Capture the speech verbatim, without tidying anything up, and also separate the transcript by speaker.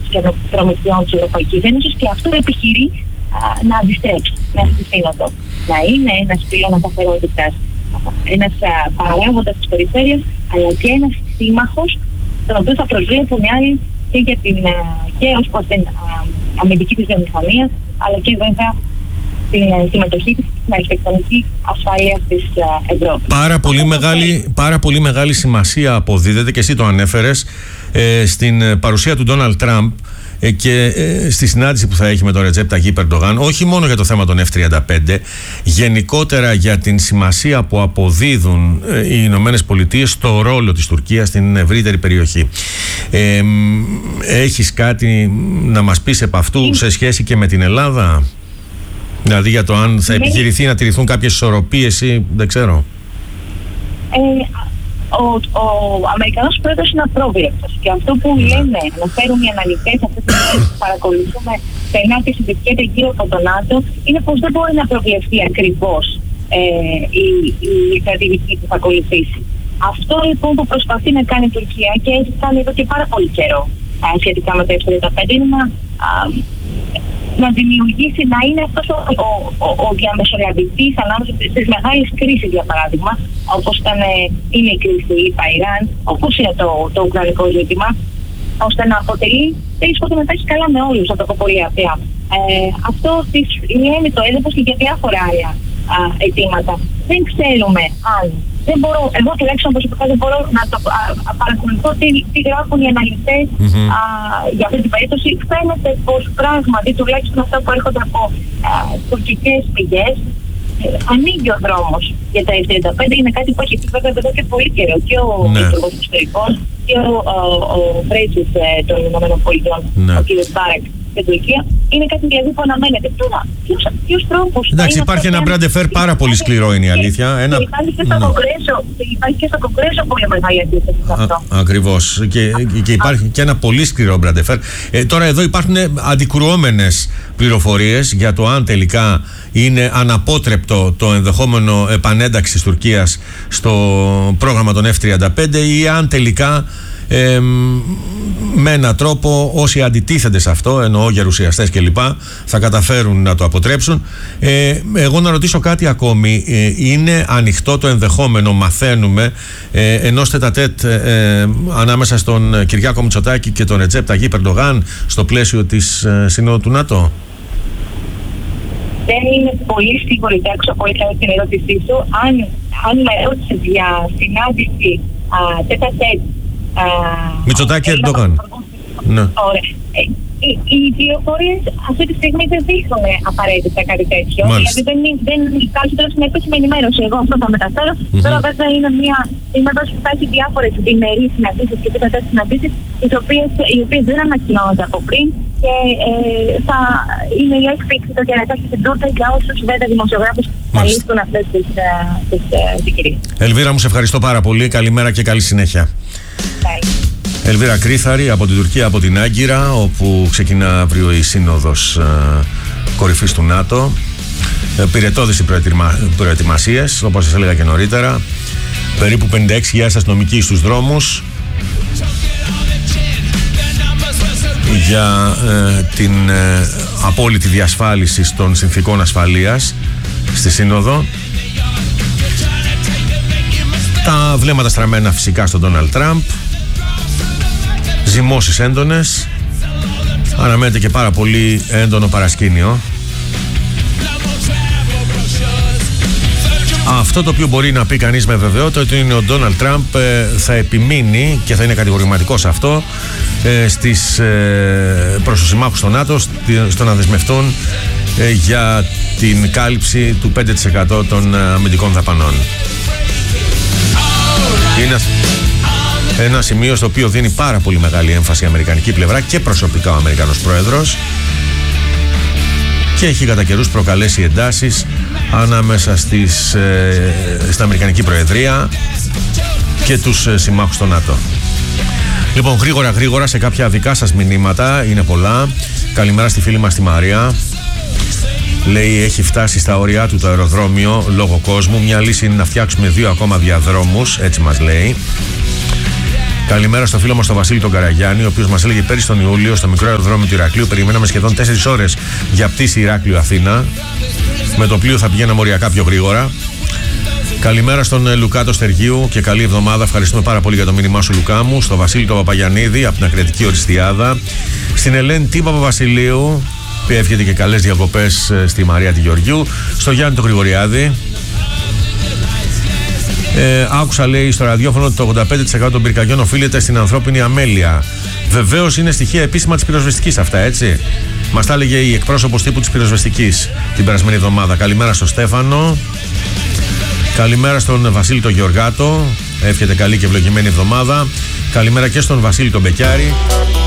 Speaker 1: και προμηθειών της Ευρωπαϊκής Ένωσης, και αυτό επιχειρεί α, να αντιστρέψει μέσα στη Σύνοδο. Να είναι ένας πυλώνας σταθερότητας, ένας παράγοντας της περιφέρειας, αλλά και ένας σύμμαχος, τον οποίο θα προσβλέπουν οι άλλοι και, για την, και ως προς την αμυντική της βιομηχανία, αλλά και βέβαια την συμμετοχή της στην αρχιτεκτονική ασφάλεια της Ευρώπης.
Speaker 2: Πάρα πολύ, μεγάλη, πάρα πολύ μεγάλη σημασία αποδίδεται, και εσύ το ανέφερες, ε, στην παρουσία του Ντόναλντ Τραμπ ε, και ε, στη συνάντηση που θα έχει με τον Ρετζέπ Ταγίπ Ερντογάν, όχι μόνο για το θέμα των εφ τριάντα πέντε, γενικότερα για την σημασία που αποδίδουν ε, οι Ηνωμένες Πολιτείες στο ρόλο της Τουρκίας στην ευρύτερη περιοχή. Ε, έχεις κάτι να μας πεις επ' αυτού σε σχέση και με την Ελλάδα? Δηλαδή για το αν θα επιχειρηθεί να τηρηθούν κάποιες ισορροπίες ή δεν ξέρω.
Speaker 1: Ε, ο, ο Αμερικανός πρόεδρος είναι απρόβλεπτος, και αυτό που yeah. λένε, αναφέρουν οι αναλυτές αυτές τις μέρες που παρακολουθούμε στενά και συζητιέται γύρω από τον ΝΑΤΟ, είναι πως δεν μπορεί να προβλεφθεί ακριβώς ε, η, η στρατηγική που θα ακολουθήσει. Αυτό λοιπόν που προσπαθεί να κάνει η Τουρκία, και έχει κάνει εδώ και πάρα πολύ καιρό α, σχετικά με το εφ τριάντα πέντε, είναι να, α, να δημιουργήσει, να είναι αυτός ο, ο, ο, ο διαμεσολαβητής ανάμεσα στις μεγάλες κρίσεις, για παράδειγμα, όπως ήταν, είναι η κρίση ΙΠΑ-Ιράν, όπως είναι το, το ουκρανικό ζήτημα, ώστε να αποτελεί τέλος να τα έχει καλά με όλους, να το πω πολύ απλά. Ε, αυτό της λύνει το έδαφος και για διάφορα άλλα αιτήματα. Δεν ξέρουμε αν. Δεν μπορώ, εγώ τουλάχιστον προσωπικά δεν μπορώ να το α, α, παρακολουθώ τι, τι γράφουν οι αναλυτές mm-hmm. α, για αυτή την περίπτωση. Φαίνεται πως πράγματι, τουλάχιστον αυτά που έρχονται από τουρκικές πηγές, ε, ανοίγει ο δρόμος για τα εφ τριάντα πέντε. Είναι κάτι που έχει πει βέβαια εδώ και πολύ καιρό και ο
Speaker 2: ναι.
Speaker 1: Υπουργός Εξωτερικών και ο, ο, ο, ο πρέσβης ε, των Ηνωμένων Πολιτειών, ναι. ο κ. Μπάρακ, στην Τουρκία. Είναι κάτι δηλαδή που αναμένεται. Τώρα, ποιους τρόπους.
Speaker 2: Εντάξει, υπάρχει ένα μπραντεφέρ πάρα πολύ σκληρό, είναι η αλήθεια. Ένα...
Speaker 1: Και υπάρχει και στο ναι. Κογκρέσο, υπάρχει και στο Κογκρέσο πολύ μεγάλη αντίθεση σε αυτό.
Speaker 2: Ακριβώς. Και, και υπάρχει και ένα πολύ σκληρό μπραντεφέρ. Ε, τώρα εδώ υπάρχουν αντικρουόμενες πληροφορίες για το αν τελικά είναι αναπότρεπτο το ενδεχόμενο επανένταξη της Τουρκίας στο πρόγραμμα των εφ τριάντα πέντε, ή αν τελικά Ε, με έναν τρόπο όσοι αντιτίθενται σε αυτό, εννοώ γερουσιαστές κλπ, θα καταφέρουν να το αποτρέψουν. Ε, εγώ να ρωτήσω κάτι ακόμη. Ε, είναι ανοιχτό το ενδεχόμενο, μαθαίνουμε, ε, ενός τετατέτ ε, ανάμεσα στον Κυριάκο Μητσοτάκη και τον Ρετζέπ Ταγίπ Ερντογάν στο πλαίσιο της ε, Συνόδου του ΝΑΤΟ?
Speaker 1: Δεν είναι πολύ σίγουρη, δεν άκουσα πολύ καλά την ερώτησή σου. Αν, αν με ρώτησε για συνάντηση τετατέτ
Speaker 2: Μητσοτάκη Ερντογάν. Ναι.
Speaker 1: Ωραία. Ε, οι, οι πληροφορίες αυτή τη στιγμή δεν δείχνουν απαραίτητα κάτι τέτοιο.
Speaker 2: Μάλιστα.
Speaker 1: Δηλαδή δεν, δεν υπάρχει τώρα στην επίσημη ενημέρωση. Εγώ αυτό θα μεταφέρω. Mm-hmm. Τώρα βέβαια είναι μια ενημέρωση που θα έχει διάφορες διμερείς συναντήσεις και τέτοιες συναντήσεις, οι οποίες, οι οποίες δεν ανακοινώνονται από πριν, και ε, θα είναι η έκπληξη το κερατάκι στην τούρτα για όσους βέβαια δημοσιογράφους θα λύσουν αυτές τις δικηρίες.
Speaker 2: Ελβίρα, μου σε ευχαριστώ πάρα πολύ. Καλημέρα και καλή συνέχεια.
Speaker 1: Bye.
Speaker 2: Ελβίρα Κρίθαρη από την Τουρκία, από την Άγκυρα, όπου ξεκινά αύριο η Σύνοδος ε, Κορυφής του ΝΑΤΟ. Ε, πυρετώδεις οι προετοιμα... προετοιμασίες, όπως σας έλεγα και νωρίτερα. Περίπου πενήντα έξι χιλιάδες αστυνομικοί στους δρόμους για ε, την ε, απόλυτη διασφάλιση των συνθήκων ασφαλείας στη Σύνοδο. Τα βλέμματα στραμμένα φυσικά στον Ντόναλντ Τραμπ. Ζυμώσεις έντονες. Αναμένεται και πάρα πολύ έντονο παρασκήνιο. Αυτό το οποίο μπορεί να πει κανείς με βεβαιότητα ότι είναι ο Ντόναλντ Τραμπ ε, θα επιμείνει, και θα είναι κατηγορηματικός αυτό, ε, στις, ε, προς τους συμμάχους στο ΝΑΤΟ στο να δεσμευτούν ε, για την κάλυψη του πέντε τοις εκατό των αμυντικών δαπανών. Είναι ένα σημείο στο οποίο δίνει πάρα πολύ μεγάλη έμφαση η αμερικανική πλευρά και προσωπικά ο Αμερικανός πρόεδρος, και έχει κατά καιρούς προκαλέσει εντάσεις ανάμεσα στις, ε, στην Αμερικανική Προεδρία και τους ε, συμμάχους στο ΝΑΤΟ. Λοιπόν, γρήγορα γρήγορα σε κάποια δικά σας μηνύματα, είναι πολλά. Καλημέρα στη φίλη μας τη Μαρία. Λέει, έχει φτάσει στα όρια του το αεροδρόμιο λόγω κόσμου. Μια λύση είναι να φτιάξουμε δύο ακόμα διαδρόμους, έτσι μας λέει. Καλημέρα στο φίλο μας τον Βασίλη τον Καραγιάννη, ο οποίος μας έλεγε πέρυσι τον Ιούλιο στο μικρό αεροδρόμιο του Ηρακλείου περιμέναμε σχεδόν τέσσερις ώρες για πτήση Ηράκλειο Αθήνα. Με το πλοίο θα πηγαίναμε οριακά πιο γρήγορα. Καλημέρα στον Λουκά το Στεργίου και καλή εβδομάδα. Ευχαριστούμε πάρα πολύ για το μήνυμά σου, Λουκά μου. Στο Βασίλη τον Παπαγιαννίδη από την Ακριτική Οριστιάδα. Στην Ελένη Τί Παπαβασιλείου, που εύχεται και καλές διακοπές στη Μαρία τη Γεωργιού. Στο Γιάννη τον Γρηγοριάδη. Ε, άκουσα, λέει, στο ραδιόφωνο ότι το ογδόντα πέντε τοις εκατό των πυρκαγιών οφείλεται στην ανθρώπινη αμέλεια. Βεβαίως είναι στοιχεία επίσημα της πυροσβεστικής αυτά, έτσι. Μας τα έλεγε η εκπρόσωπος τύπου της πυροσβεστικής την περασμένη εβδομάδα. Καλημέρα στον Στέφανο. Καλημέρα στον Βασίλη τον Γεωργάτο. Εύχεται καλή και ευλογημένη εβδομάδα. Καλημέρα και στον Βασίλη τον Μπεκιάρη.